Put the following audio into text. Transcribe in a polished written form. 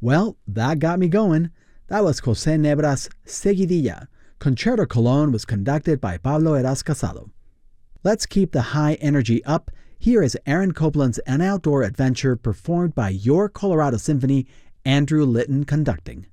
Well, that got me going. That was José Nebra's Seguidilla. Concerto Colón was conducted by Pablo Heras Casado. Let's keep the high energy up. Here is Aaron Copland's An Outdoor Adventure performed by Your Colorado Symphony, Andrew Litton conducting.